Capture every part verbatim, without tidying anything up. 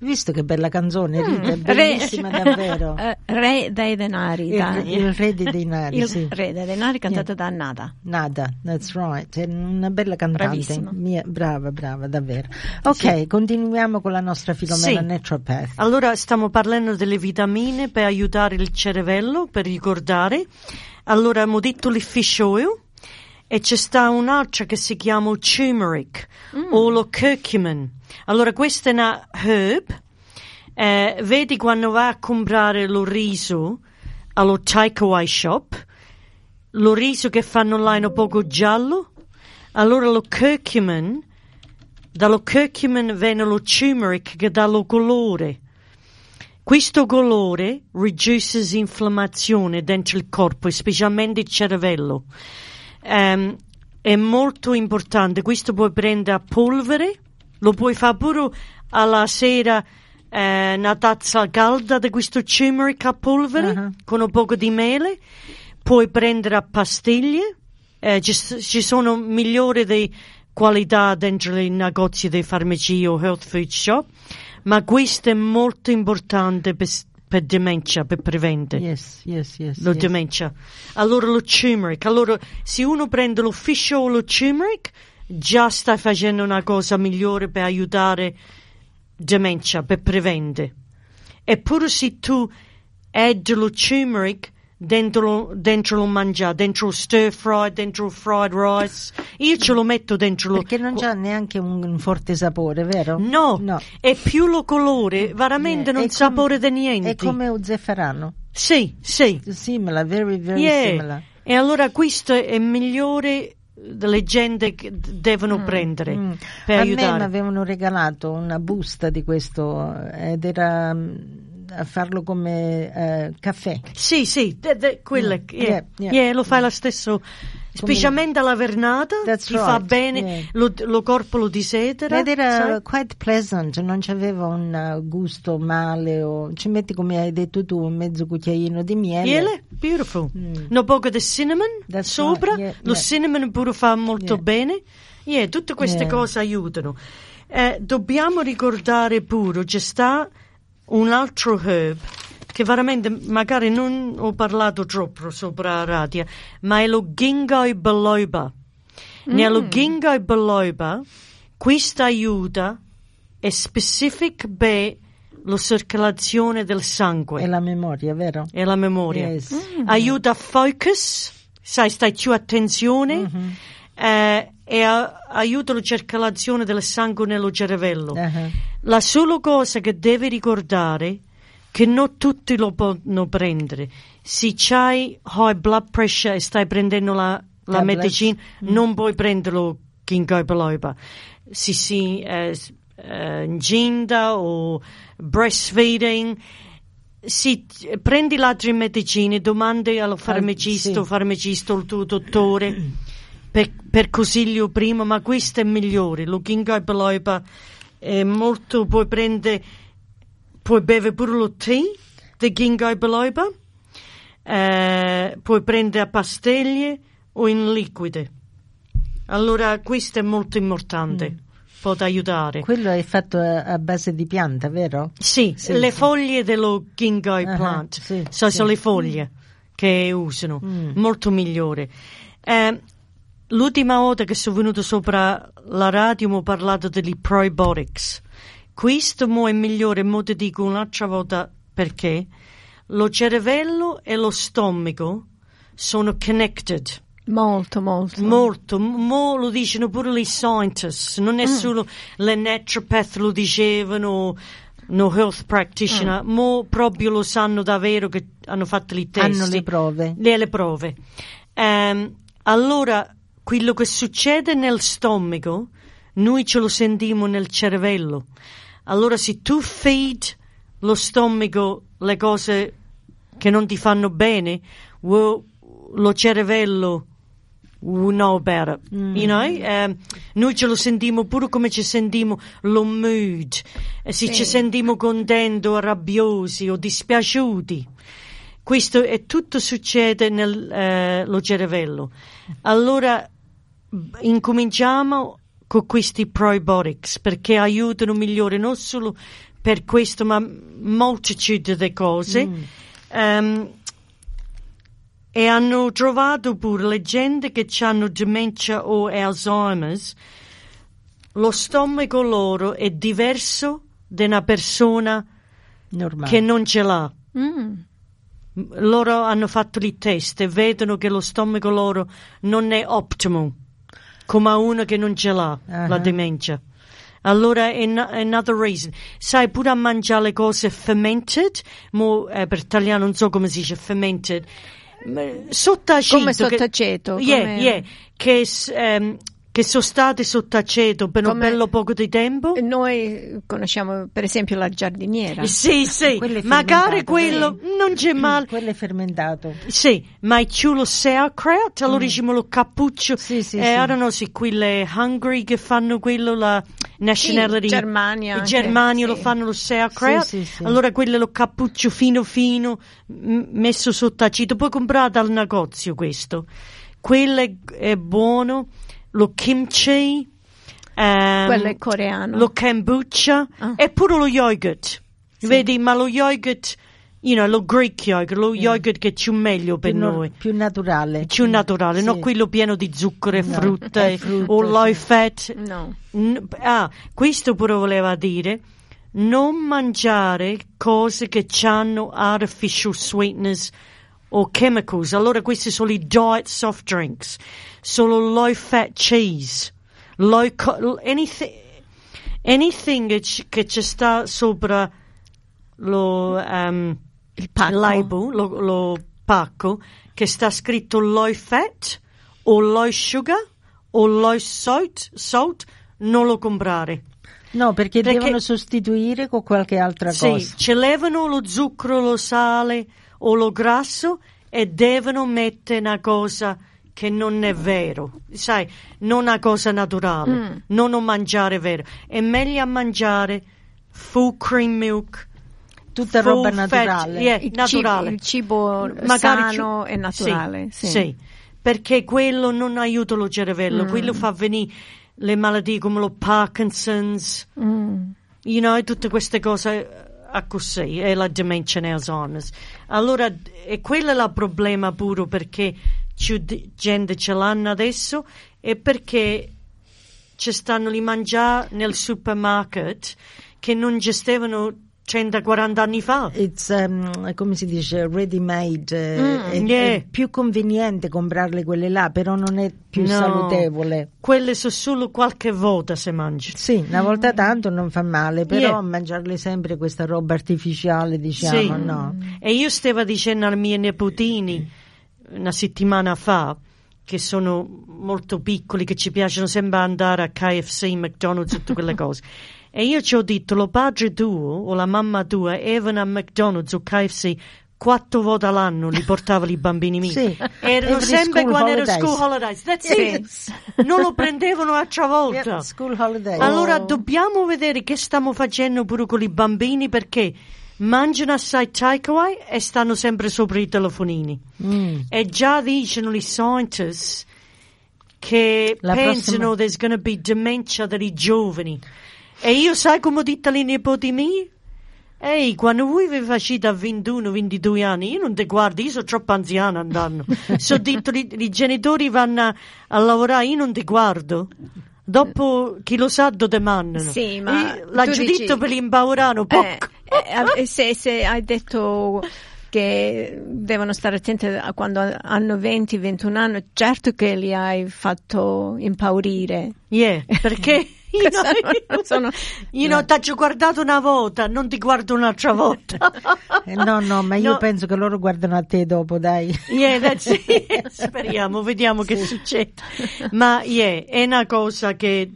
Visto che bella canzone, Rita, è bellissima re, davvero. Re dei denari. Il, da, il re dei denari, il sì. re dei denari cantata Yeah. da Nada. Nada, that's right. È una bella cantante. Bravissima. Mia, brava, brava, davvero. Ok, Sì. continuiamo con la nostra Filomena Sì. Naturopath. Allora stiamo parlando delle vitamine per aiutare il cervello, per ricordare. Allora abbiamo detto il fish oil e c'è sta un'altra che si chiama turmeric mm. o lo curcumin. Allora questa è una herb. Eh, vedi quando vai a comprare lo riso allo takeaway shop, lo riso che fanno là è un poco giallo, allora lo curcumin, dallo curcumin viene lo turmeric che dà lo colore. Questo colore riduce l'infiammazione dentro il corpo, specialmente il cervello. Um, è molto importante, questo puoi prendere a polvere, lo puoi fare pure alla sera, eh, una tazza calda di questo turmeric a polvere uh-huh. con un poco di mele, puoi prendere a pastiglie, eh, ci, ci sono migliori di qualità dentro i negozi dei farmaci o health food shop, ma questo è molto importante per, per demenza, per prevenire yes, yes, yes, la yes. demenza. Allora lo turmeric, allora se uno prende lo fish oil o lo turmeric, già sta facendo una cosa migliore per aiutare demenza, per prevenire. Eppure se tu addi lo turmeric dentro lo, dentro lo mangiare, dentro lo stir fry, dentro il fried rice, io ce lo metto dentro lo... Perché non c'ha neanche un, un forte sapore, vero? No, no. È più lo colore, veramente yeah. non sapore di niente. È come un zafferano. Sì, sì. Similar, very, very yeah. similar. E allora questo è migliore delle gente che devono mm, prendere mm. per a aiutare. A me mi avevano regalato una busta di questo ed era a farlo come eh, caffè. Sì, sì, de, de, quella, mm. yeah. Yeah, yeah. Yeah, lo fai lo stesso, specialmente alla vernata, That's ti right. fa bene, yeah. lo, lo corpo lo disetera. Ed era sai? quite pleasant, non c'aveva un gusto male, o ci metti, come hai detto tu, un mezzo cucchiaino di miele. Miele, beautiful. Mm. Un poco di cinnamon That's sopra, right. yeah, lo yeah. cinnamon pure fa molto yeah. bene. Yeah, tutte queste yeah. cose aiutano. Eh, dobbiamo ricordare pure, c'è sta un altro herb che veramente magari non ho parlato troppo sopra la radio, ma è lo ginkgo biloba. Mm. Nello ginkgo biloba questo aiuta, è specifico per la circolazione del sangue. E la memoria, vero? E la memoria. Yes. Mm. Aiuta a focus, sai, stai più attenzione, mm-hmm. eh, e a, aiuta la circolazione del sangue nello cervello. Uh-huh. La sola cosa che devi ricordare che non tutti lo possono prendere. Se c'hai high blood pressure e stai prendendo la, la medicina, mm. non puoi prendere lo ginkgo biloba. Se si eh, eh, incinta o breastfeeding, se prendi le altre medicine, domandi al farmacista, sì. o farmacista o il tuo dottore per, per consiglio prima, ma questo è migliore. Lo ginkgo biloba è molto, puoi prendere, puoi bere pure lo tè di ginkgo biloba, eh, puoi prendere a pastiglie o in liquide. Allora questo è molto importante, mm. può aiutare. Quello è fatto a, a base di pianta, vero? Sì, sì le sì. foglie dello ginkgo uh-huh, plant, sì, so, sì. sono le foglie mm. che usano, mm. molto migliore. Eh, l'ultima volta che sono venuto sopra la radio mi ho parlato degli probiotics. Questo mo è migliore, mo ti dico un'altra volta perché lo cervello e lo stomaco sono connected. Molto, molto. Molto, mo lo dicono pure gli scientists, non è mm. solo le naturopath lo dicevano, no health practitioner, mm. mo proprio lo sanno davvero che hanno fatto i test. Hanno le prove. Le, le prove. Um, allora, quello che succede nel stomaco, noi ce lo sentiamo nel cervello. Allora, se tu feed lo stomaco le cose che non ti fanno bene, well, lo cervello will know about it, mm. you know? Um, noi ce lo sentiamo pure come ci sentiamo lo mood, e se sì. ci sentiamo contenti o arrabbiosi o dispiaciuti. Questo è tutto succede nel uh, lo cervello. Allora incominciamo con questi probiotics, perché aiutano a migliorare non solo per questo, ma moltitude di cose. Mm. Um, e hanno trovato pure le gente che hanno demenza o Alzheimer's, lo stomaco loro è diverso da una persona normale che non ce l'ha. Mm. Loro hanno fatto i test e vedono che lo stomaco loro non è ottimo come uno che non ce l'ha, uh-huh. la demenza. Allora è n- another reason. Sai, pure a mangiare le cose fermented, mo, eh, per italiano non so come si dice fermented, sottaceto. Come sottaceto. Che, yeah, come... yeah, che um, che sono state sottaceto per un bello poco di tempo. Noi conosciamo per esempio la giardiniera. Sì, sì, magari quello eh. non c'è male. Quello è fermentato. Sì, ma è più lo sauerkraut, allora mm. diciamo lo cappuccio. Sì, sì, eh, sì. I don't know se quelle Hungary che fanno quello, la nationality. Sì, Germania. In Germania sì. lo fanno lo sauerkraut. Sì, sì, sì. Allora quello lo cappuccio fino fino, m- messo sottaceto. Puoi comprare dal negozio questo. Quello è, è buono. Lo kimchi, um, quello è coreano, lo kombucha ah. e pure lo yogurt. Sì. Vedi, ma lo yogurt, you know, lo Greek yogurt, lo yeah. yogurt che è più meglio per più noi. No, più naturale. Più naturale, sì. non quello pieno di zucchero e no, frutta, e frutta o low sì. fat. No. N- ah, questo pure voleva dire non mangiare cose che hanno artificial sweeteners o chemicals. Allora questi sono i diet soft drinks, solo low fat cheese, low co- anything, anything che, c- che ci sta sopra lo um, il pacco. label, lo, lo pacco che sta scritto low fat o low sugar o low salt, salt non lo comprare. No, perché, perché devono sostituire con qualche altra sì, cosa. Ci levano lo zucchero, lo sale o lo grasso e devono mettere una cosa che non è vero, sai, non una cosa naturale, mm. non un mangiare vero. È meglio mangiare full cream milk, tutta full roba fat, naturale. Yeah, il, naturale. cibo, il cibo Magari sano ci... e naturale. Sì, sì. sì, perché quello non aiuta lo cervello, mm. quello fa venire le malattie come lo Parkinson's, mm. you know, tutte queste cose a così, e la demenza e Alzheimer's. Allora, e quello è il problema pure, perché più gente ce l'hanno adesso e perché ci stanno li mangiare nel supermarket che non gestivano cento quaranta anni fa. It's, um, come si dice, ready made, mm, è, yeah. è più conveniente comprarle quelle là, però non è più no, salutevole. Quelle sono solo qualche volta se mangi. Sì, una volta tanto non fa male, però yeah. mangiarle sempre questa roba artificiale, diciamo, sì. no. E io stavo dicendo ai miei nipotini una settimana fa, che sono molto piccoli, che ci piacciono sempre andare a K F C, McDonald's, tutte quelle cose. E io ci ho detto, lo padre tuo o la mamma tua erano a McDonald's o K F C quattro volte all'anno, li portavano i bambini miei. Sì. Erano sempre quando erano school holidays. That's yes. it. Non lo prendevano altra volta. Yep, school holidays. Allora oh. dobbiamo vedere che stiamo facendo pure con i bambini, perché mangiano assai takeaway e stanno sempre sopra i telefonini. Mm. E già dicono gli scientists che la pensano prossima... there's going to be dementia dei giovani. E io sai come ho detto ai nipoti miei? Ehi, quando voi vi facete a ventuno ventidue anni, io non ti guardo, io sono troppo anziana andando. Se ho detto i genitori vanno a, a lavorare, io non ti guardo. Dopo, chi lo sa, dove mandano. Sì, ma l'ha giudito per l'impaurare un poco. Eh, eh, se, se hai detto che devono stare attenti a quando hanno venti ventuno anni, certo che li hai fatto impaurire. Yeah, perché io non sono, io non ti ho guardato una volta, non ti guardo un'altra volta. Eh, no, no, ma io no. penso che loro guardano a te dopo, dai. Yeah, that's it. Speriamo, vediamo sì. che succede. Ma yeah, è una cosa che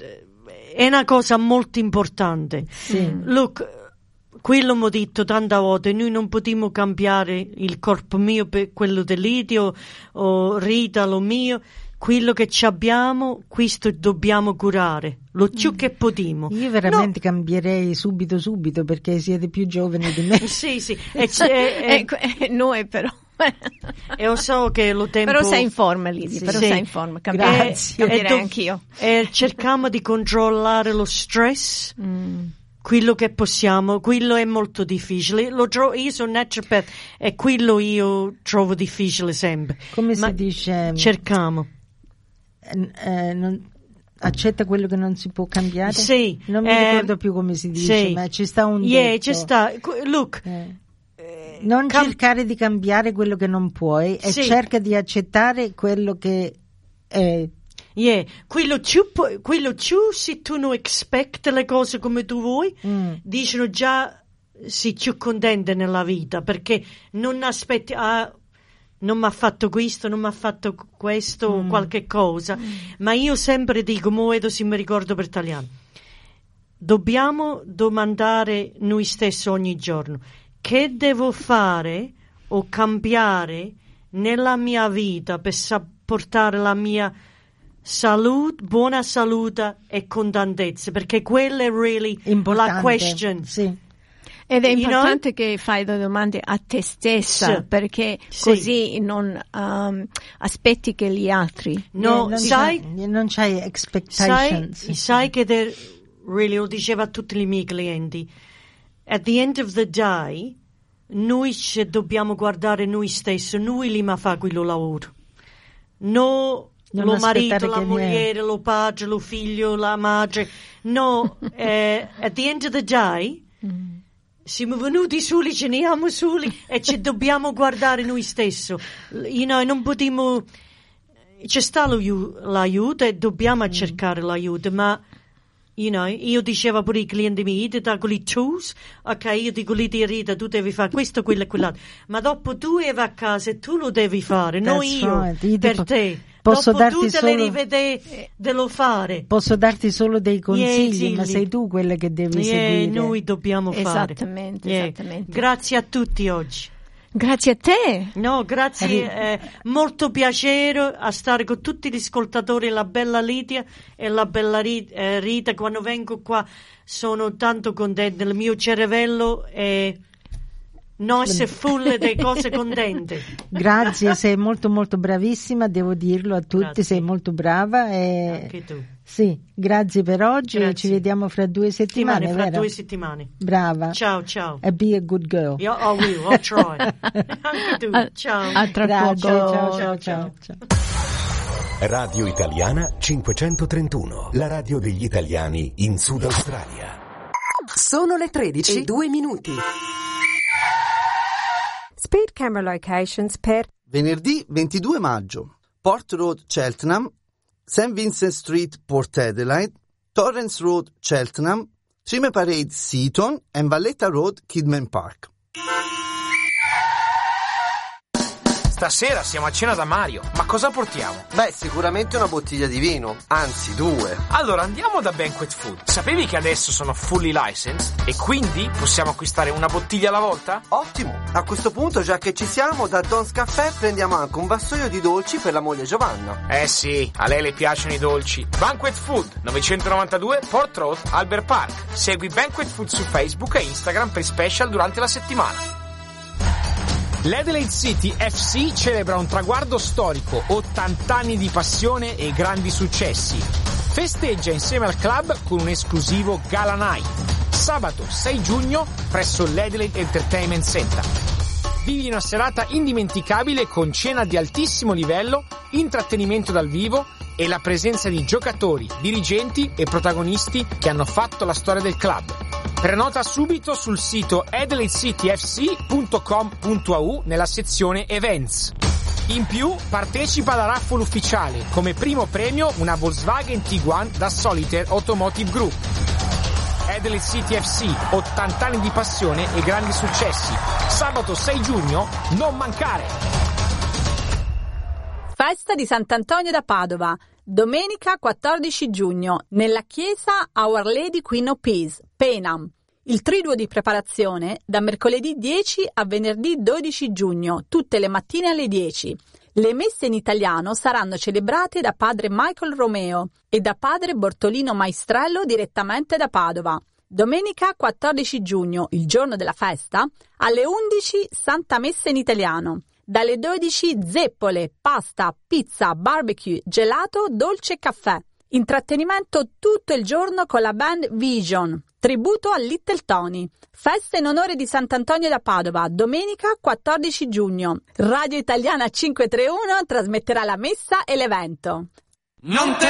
è una cosa molto importante. Sì. Look, quello mi ho detto tante volte, noi non potremo cambiare il corpo mio per quello dell'Idio o Rita lo mio. Quello che ci abbiamo, questo dobbiamo curare, lo più che possiamo. Io veramente no. cambierei subito subito, perché siete più giovani di me. Sì, sì. E, e, e, e noi però. E lo so che lo tempo... Però sei in forma, Lidia, sì, però sì. sei in forma. Grazie. Io direi do- anch'io. E cerchiamo di controllare lo stress. Mm. Quello che possiamo, quello è molto difficile. Lo trovo, io sono naturopath e quello io trovo difficile sempre. Come Ma si dice? Cerchiamo. Eh, eh, non, accetta quello che non si può cambiare? Sì. Non mi eh, ricordo più come si dice, sì. ma ci sta un yeah, detto. ci sta. Look. Eh. Non Cam- cercare di cambiare quello che non puoi e sì. cerca di accettare quello che è. Yeah, quello più, quello più se tu non aspetti le cose come tu vuoi, mm. dicono già sei più contenta nella vita, perché non aspetti, ah, non mi ha fatto questo, non mi ha fatto questo, mm. qualche cosa, mm. ma io sempre dico, moedo se mi ricordo per italiano, dobbiamo domandare noi stessi ogni giorno, che devo fare o cambiare nella mia vita per portare la mia salute, buona salute e contentezza, perché quella è really importante, la question. Sì. Ed è You importante know? Che fai le domande a te stessa, sì. perché sì. così non um, aspetti che gli altri. No, non sai, c'hai, non c'hai expectations. Sai, sai che there, really, lo dicevo a tutti i miei clienti, at the end of the day, noi ci dobbiamo guardare noi stessi, noi li ma fa quello lavoro. No, non lo marito, la moglie, è. lo padre, lo figlio, la madre. No, eh, at the end of the day, mm. siamo venuti soli, ce ne siamo soli e ci dobbiamo guardare noi stessi. You know, non possiamo... C'è sta l'aiuto e dobbiamo mm. cercare l'aiuto, ma... You know, io dicevo pure ai clienti miei, ti dà quelli tools, ok, io dico lì ti Rita, tu devi fare questo, quello e quell'altro, ma dopo tu vai a casa e tu lo devi fare, non io, right. io per po- te. Posso dopo darti tu te solo... le rivede de lo fare. Posso darti solo dei consigli, yeah, ma sei tu quella che devi yeah, seguire. Noi dobbiamo fare. Esattamente, yeah. esattamente. Grazie a tutti oggi. Grazie a te. No, grazie, eh, molto piacere a stare con tutti gli ascoltatori, la bella Lidia e la bella Rita, eh, Rita. Quando vengo qua sono tanto contenta, il mio cervello è no essere full di cose contente. Grazie, sei molto molto bravissima, devo dirlo a tutti, grazie. Sei molto brava e... Anche tu. Sì, grazie per oggi Grazie. E ci vediamo fra due settimane, settimane fra vero? due settimane. Brava. Ciao, ciao. And be a good girl. Yeah, I will, I'll try. Anche tu. Ciao. A tra Grazie, poco. ciao, ciao, ciao, ciao. Radio Italiana cinquecentotrentuno, la radio degli italiani in Sud Australia. Sono le tredici e due minuti. Speed camera locations per venerdì ventidue maggio, Port Road Cheltenham, Saint Vincent Street Port Adelaide, Torrens Road Cheltenham, Trime Parade Seaton e Valletta Road Kidman Park. Stasera siamo a cena da Mario, ma cosa portiamo? Beh, sicuramente una bottiglia di vino, anzi due. Allora andiamo da Banquet Food. Sapevi che adesso sono fully licensed e quindi possiamo acquistare una bottiglia alla volta? Ottimo! A questo punto, già che ci siamo, da Don's Caffè prendiamo anche un vassoio di dolci per la moglie Giovanna. Eh sì, a lei le piacciono i dolci. Banquet Food, novecentonovantadue Port Road, Albert Park. Segui Banquet Food su Facebook e Instagram per special durante la settimana. L'Adelaide City F C celebra un traguardo storico, ottanta anni di passione e grandi successi. Festeggia insieme al club con un esclusivo Gala Night. Sabato sei giugno presso l'Adelaide Entertainment Center. Vivi una serata indimenticabile con cena di altissimo livello, intrattenimento dal vivo e la presenza di giocatori, dirigenti e protagonisti che hanno fatto la storia del club. Prenota subito sul sito adelaide city f c punto com punto a u nella sezione Events. In più partecipa alla raffle ufficiale, come primo premio una Volkswagen Tiguan da Solitaire Automotive Group. Adelaide City F C, ottanta anni di passione e grandi successi. Sabato sei giugno, non mancare! Festa di Sant'Antonio da Padova. Domenica quattordici giugno, nella chiesa Our Lady Queen of Peace, Penam. Il triduo di preparazione da mercoledì dieci a venerdì dodici giugno, tutte le mattine alle dieci. Le messe in italiano saranno celebrate da padre Michael Romeo e da padre Bortolino Maestrello direttamente da Padova. Domenica quattordici giugno, il giorno della festa, alle undici Santa Messa in italiano. Dalle dodici zeppole, pasta, pizza, barbecue, gelato, dolce e caffè. Intrattenimento tutto il giorno con la band Vision. Tributo a Little Tony. Festa in onore di Sant'Antonio da Padova, domenica quattordici giugno. Radio Italiana cinquecentotrentuno trasmetterà la messa e l'evento. Non te